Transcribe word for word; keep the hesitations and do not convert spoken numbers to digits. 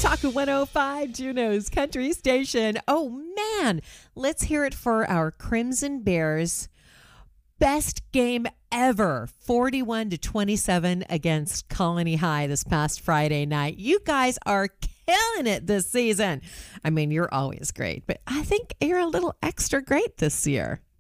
Talk one oh five, Juneau's Country Station. Oh, man. Let's hear it for our Crimson Bears. Best game ever. forty-one to twenty-seven against Colony High this past Friday night. You guys are killing it this season. I mean, you're always great, but I think you're a little extra great this year.